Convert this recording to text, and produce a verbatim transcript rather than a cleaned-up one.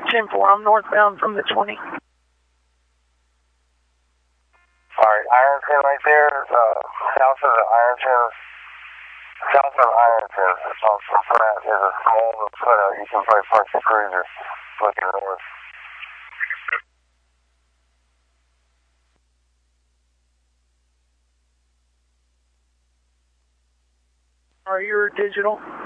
ten four, I'm northbound from the twenty. Alright, Ironton right there, uh, south of the Ironton, south of Ironton, um, from that is a small little cutout. You can probably park the cruiser looking north. Are you digital?